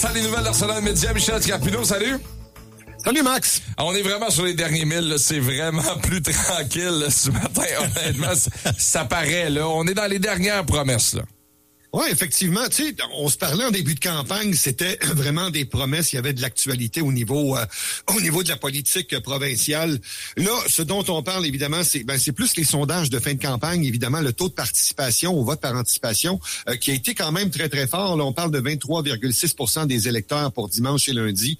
Salut, les nouvelles d'Arsenal Média, Michel Scarpino, salut. Salut Max! On est vraiment sur les derniers milles, là. C'est vraiment plus tranquille là, ce matin, honnêtement. Ça paraît, là. On est dans les dernières promesses, là. Oui, effectivement. Tu sais, on se parlait en début de campagne, c'était vraiment des promesses. Il y avait de l'actualité au niveau de la politique provinciale. Là, ce dont on parle, évidemment, c'est plus les sondages de fin de campagne. Évidemment, le taux de participation au vote par anticipation qui a été quand même très, très fort. Là, on parle de 23,6 % des électeurs pour dimanche et lundi.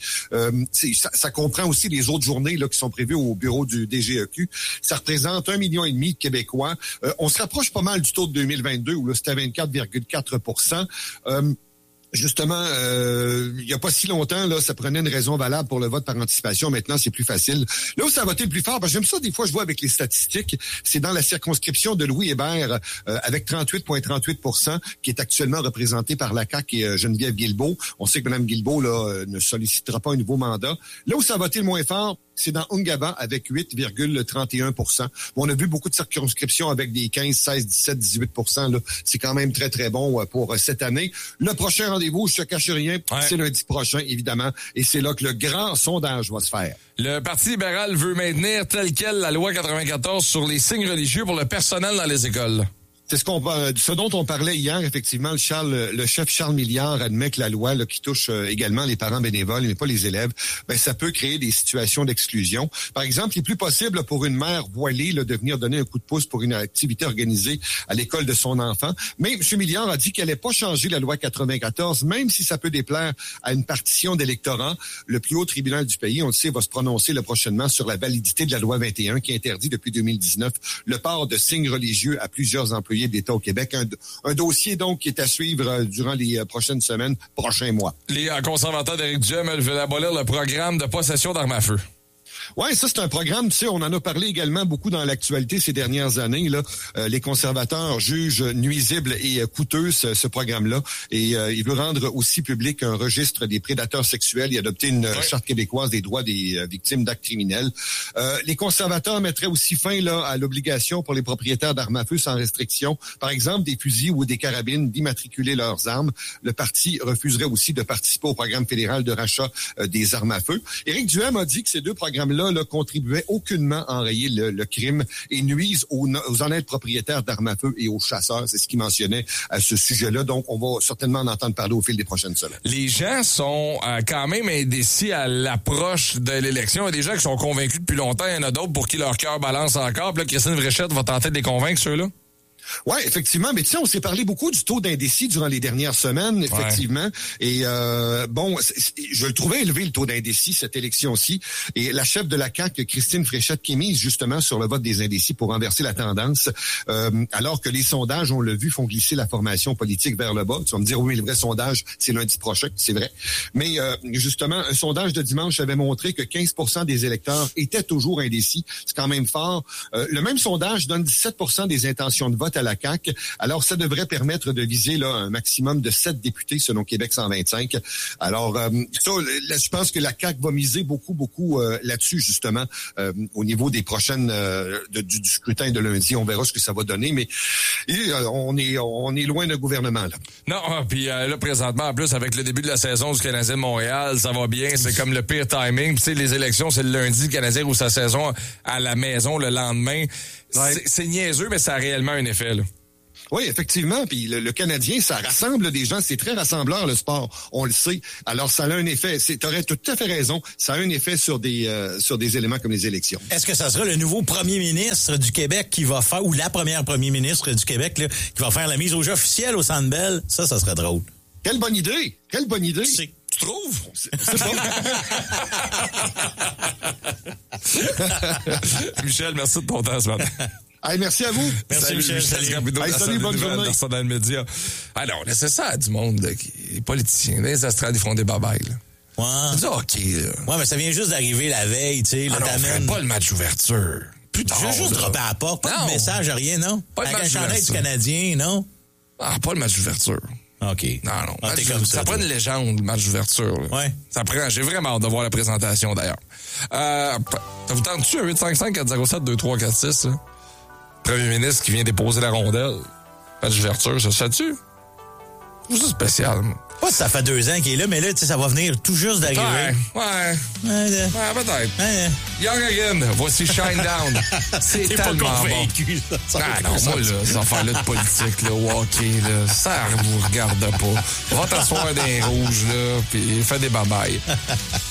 Ça comprend aussi les autres journées là qui sont prévues au bureau du DGEQ. Ça représente 1,5 million de Québécois. On se rapproche pas mal du taux de 2022 où là, c'était 24,4 %. Justement, il n'y a pas si longtemps, là, ça prenait une raison valable pour le vote par anticipation. Maintenant, c'est plus facile. Là où ça a voté le plus fort, parce que j'aime ça, des fois, je vois avec les statistiques, c'est dans la circonscription de Louis Hébert, avec 38,38 %, qui est actuellement représentée par la CAQ et Geneviève Guilbeault. On sait que Mme Guilbeault là, ne sollicitera pas un nouveau mandat. Là où ça a voté le moins fort, c'est dans Ungava avec 8,31 %. On a vu beaucoup de circonscriptions avec des 15, 16, 17, 18 % là. C'est quand même très, très bon pour cette année. Le prochain rendez-vous, je te cache rien, c'est lundi prochain, évidemment. Et c'est là que le grand sondage va se faire. Le Parti libéral veut maintenir telle quelle la loi 94 sur les signes religieux pour le personnel dans les écoles. C'est ce dont on parlait hier, effectivement. Le chef Charles Milliard admet que la loi là, qui touche également les parents bénévoles, mais pas les élèves, ça peut créer des situations d'exclusion. Par exemple, il est plus possible pour une mère voilée là, de venir donner un coup de pouce pour une activité organisée à l'école de son enfant. Mais M. Milliard a dit qu'elle n'allait pas changer la loi 94, même si ça peut déplaire à une partition d'électorats. Le plus haut tribunal du pays, on le sait, va se prononcer là, prochainement sur la validité de la loi 21 qui interdit depuis 2019 le port de signes religieux à plusieurs employés de l'État au Québec. Un dossier, donc, qui est à suivre durant les prochaines semaines, prochains mois. Les conservateurs d'Éric Duhem veulent abolir le programme de possession d'armes à feu. Ouais, ça c'est un programme, tu sais, on en a parlé également beaucoup dans l'actualité ces dernières années. Là, les conservateurs jugent nuisible et coûteux ce programme-là, et il veut rendre aussi public un registre des prédateurs sexuels et adopter une charte québécoise des droits des victimes d'actes criminels. Les conservateurs mettraient aussi fin là à l'obligation pour les propriétaires d'armes à feu sans restriction, par exemple des fusils ou des carabines, d'immatriculer leurs armes. Le parti refuserait aussi de participer au programme fédéral de rachat des armes à feu. Éric Duhem a dit que ces deux programmes-là contribuaient aucunement à enrayer le crime et nuisent aux honnêtes propriétaires d'armes à feu et aux chasseurs. C'est ce qu'il mentionnait à ce sujet-là. Donc, on va certainement en entendre parler au fil des prochaines semaines. Les gens sont quand même indécis à l'approche de l'élection. Il y a des gens qui sont convaincus depuis longtemps. Il y en a d'autres pour qui leur cœur balance encore. Puis là, Christine Fréchette va tenter de les convaincre, ceux-là. Oui, effectivement. Mais tu sais, on s'est parlé beaucoup du taux d'indécis durant les dernières semaines, effectivement. Et je le trouvais élevé, le taux d'indécis, cette élection-ci. Et la chef de la CAQ, Christine Fréchette, qui mise justement sur le vote des indécis pour renverser la tendance, alors que les sondages, on l'a vu, font glisser la formation politique vers le bas. Tu vas me dire, oui, le vrai sondage, c'est lundi prochain, c'est vrai. Mais justement, un sondage de dimanche avait montré que 15 % des électeurs étaient toujours indécis. C'est quand même fort. Le même sondage donne 17 % des intentions de vote à la CAQ. Alors, ça devrait permettre de viser là un maximum de 7 députés selon Québec 125. Alors, là, je pense que la CAQ va miser beaucoup là-dessus, justement, au niveau des prochaines du scrutin de lundi. On verra ce que ça va donner, mais on est loin d'un gouvernement, là. Non, puis là, présentement, en plus, avec le début de la saison du Canadien de Montréal, ça va bien. C'est comme le pire timing. Tu sais, les élections, c'est le lundi. Le Canadien ouvre sa saison à la maison le lendemain. Ouais. C'est niaiseux, mais ça a réellement un effet, là. Oui, effectivement. Puis le Canadien, ça rassemble des gens. C'est très rassembleur, le sport. On le sait. Alors, ça a un effet. Tu aurais tout à fait raison. Ça a un effet sur des éléments comme les élections. Est-ce que ça sera le nouveau premier ministre du Québec qui va faire, ou la première premier ministre du Québec, là, qui va faire la mise au jeu officielle au Centre Bell? Ça serait drôle. Quelle bonne idée! Quelle bonne idée! Tu trouves? C'est bon. Michel, merci de ton temps ce matin. Hey, merci à vous. Merci, Michel. Salut, bonne journée. Dans le média. Alors, c'est ça du monde, là, les politiciens. Les astrales, ils font des babayes, là. Ouais. C'est OK, là. Ouais, mais ça vient juste d'arriver la veille, tu sais. Ah non, on ferait pas le match d'ouverture. Je veux juste dropper à la porte. Pas de message, rien, non? Pas avec de match un chandail du Canadien, non? Ah, pas le match d'ouverture. OK. Non. Ah, ça prend une légende, le match d'ouverture. Là. Ouais. Ça prend. J'ai vraiment hâte de voir la présentation, d'ailleurs. Ça vous tente-tu un 855-407-2346, là? Premier ministre qui vient déposer la rondelle. Match d'ouverture, ça se fait-tu? C'est spécial, moi. Pas que ça fait 2 ans qu'il est là, mais là, tu sais, ça va venir tout juste d'arriver. Ouais, peut-être. Young Again, voici Shine Down. C'est tellement pas bon. Non, moi, là, ces affaires-là de politique, là, hockey, là, ça vous regarde pas. Va t'asseoir dans les rouges, là, puis fais des babayes.